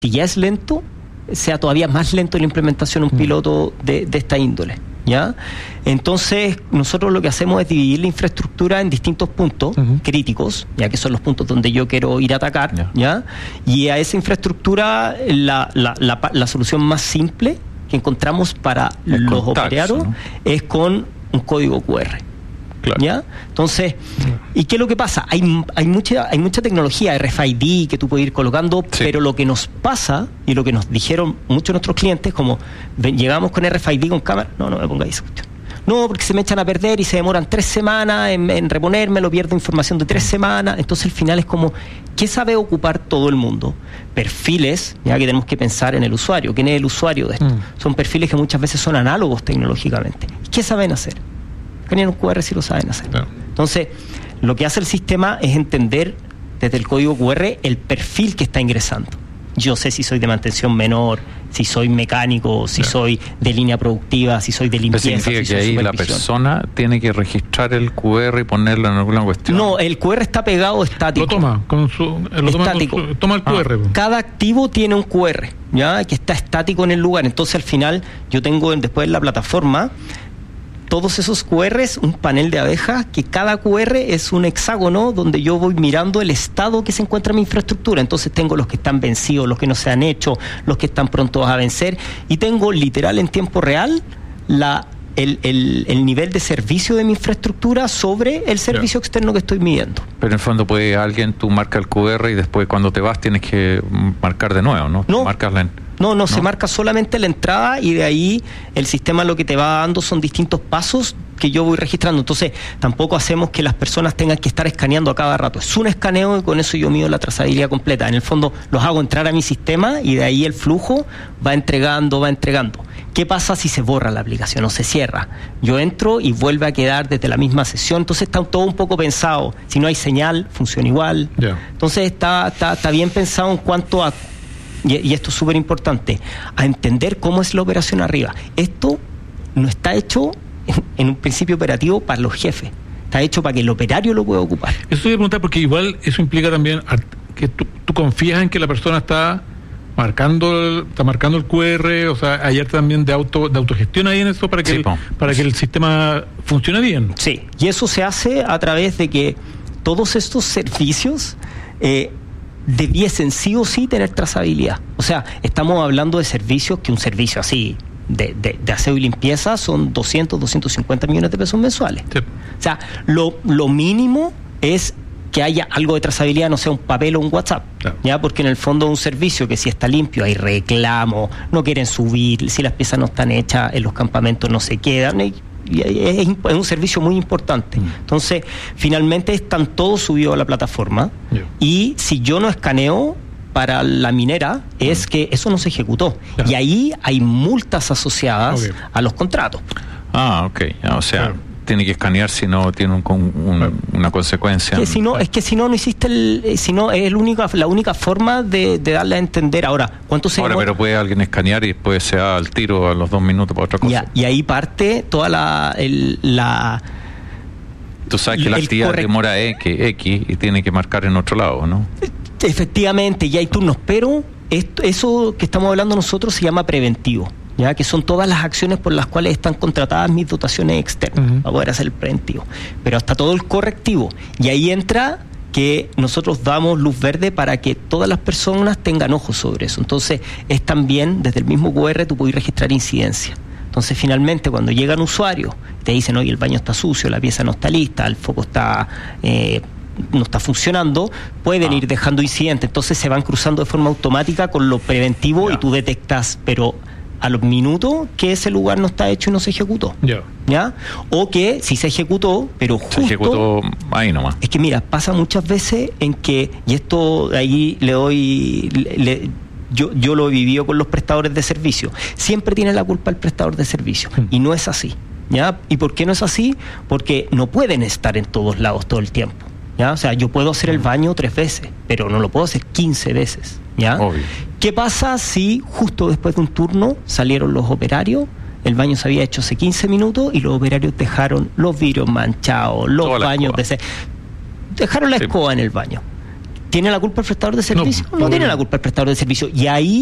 si ya es lento, sea todavía más lento la implementación de un piloto de esta índole, ¿ya? Entonces, nosotros lo que hacemos es dividir la infraestructura en distintos puntos críticos, ya que son los puntos donde yo quiero ir a atacar, ¿ya? Y a esa infraestructura, la solución más simple que encontramos para los operarios, ¿no?, es con un código QR. Claro. ¿Ya? Entonces, ¿y qué es lo que pasa? Hay mucha tecnología RFID que tú puedes ir colocando, pero lo que nos pasa y lo que nos dijeron muchos de nuestros clientes, como llegamos con RFID con cámara, no me pongáis esa cuestión. No, porque se me echan a perder y se demoran 3 semanas en reponérmelo, pierdo información de 3 semanas. Entonces, al final es como, ¿qué sabe ocupar todo el mundo? Perfiles, ya que tenemos que pensar en el usuario. ¿Quién es el usuario de esto? Son perfiles que muchas veces son análogos tecnológicamente. ¿Qué saben hacer? Escanear un QR si lo saben hacer. Claro. Entonces, lo que hace el sistema es entender desde el código QR el perfil que está ingresando. Yo sé si soy de mantención menor, si soy mecánico, si soy de línea productiva, si soy de limpieza. ¿Eso significa que ahí la persona tiene que registrar el QR y ponerlo en alguna cuestión? No, el QR está pegado estático. Toma el QR. Cada activo tiene un QR, ¿ya? Que está estático en el lugar. Entonces, al final, yo tengo después en la plataforma todos esos QRs, un panel de abejas, que cada QR es un hexágono donde yo voy mirando el estado que se encuentra en mi infraestructura. Entonces tengo los que están vencidos, los que no se han hecho, los que están prontos a vencer, y tengo literal en tiempo real el nivel de servicio de mi infraestructura sobre el servicio externo que estoy midiendo. Pero en el fondo puede alguien, tú marca el QR y después cuando te vas tienes que marcar de nuevo, ¿no? No, se marca solamente la entrada y de ahí el sistema lo que te va dando son distintos pasos que yo voy registrando. Entonces, tampoco hacemos que las personas tengan que estar escaneando a cada rato. Es un escaneo y con eso yo mido la trazabilidad completa. En el fondo, los hago entrar a mi sistema y de ahí el flujo va entregando. ¿Qué pasa si se borra la aplicación o se cierra? Yo entro y vuelve a quedar desde la misma sesión. Entonces, está todo un poco pensado. Si no hay señal, funciona igual. Entonces, está bien pensado en cuanto a... Y esto es súper importante, a entender cómo es la operación arriba. Esto no está hecho en un principio operativo para los jefes, está hecho para que el operario lo pueda ocupar. Eso te voy a preguntar porque igual eso implica también que tú confías en que la persona está marcando el QR, o sea, hay también de autogestión ahí en eso para que el sistema funcione bien. Sí, y eso se hace a través de que todos estos servicios debiesen sí o sí tener trazabilidad. O sea, estamos hablando de servicios que un servicio así de aseo y limpieza son 250 millones de pesos mensuales. Sí. O sea, lo mínimo es que haya algo de trazabilidad, no sea un papel o un WhatsApp, ya, porque en el fondo es un servicio que si está limpio hay reclamo, no quieren subir, si las piezas no están hechas en los campamentos no se quedan, y es un servicio muy importante. Entonces, finalmente están todos subidos a la plataforma y si yo no escaneo para la minera, es que eso no se ejecutó. Y ahí hay multas asociadas a los contratos. O sea, tiene que escanear si no tiene una consecuencia. Que si no hiciste la única forma de darle a entender. Ahora, ¿cuánto se demora? Pero puede alguien escanear y después se da al tiro a los 2 minutos para otra cosa. Y ahí parte toda tú sabes que la actividad demora X y tiene que marcar en otro lado, ¿no? Efectivamente, ya hay turnos, pero eso que estamos hablando nosotros se llama preventivo, ya que son todas las acciones por las cuales están contratadas mis dotaciones externas para poder hacer el preventivo. Pero hasta todo el correctivo. Y ahí entra que nosotros damos luz verde para que todas las personas tengan ojos sobre eso. Entonces, es también, desde el mismo QR, tú puedes registrar incidencia. Entonces, finalmente, cuando llegan usuarios, te dicen, oye, el baño está sucio, la pieza no está lista, el foco no está funcionando, pueden ir dejando incidentes. Entonces, se van cruzando de forma automática con lo preventivo y tú detectas, pero a los minutos que ese lugar no está hecho y no se ejecutó. ¿Ya? O que sí se ejecutó, pero justo... Se ejecutó ahí nomás. Es que mira, pasa muchas veces en que, y esto ahí yo lo he vivido con los prestadores de servicio, siempre tiene la culpa el prestador de servicio, y no es así. ¿Ya? ¿Y por qué no es así? Porque no pueden estar en todos lados todo el tiempo. ¿Ya? O sea, yo puedo hacer el baño 3 veces, pero no lo puedo hacer 15 veces. ¿Ya? Obvio. ¿Qué pasa si justo después de un turno salieron los operarios, el baño se había hecho hace 15 minutos y los operarios dejaron los vidrios manchados, los baños dejaron la escoba en el baño? ¿Tiene la culpa el prestador de servicio? No tiene la culpa el prestador de servicio. Y ahí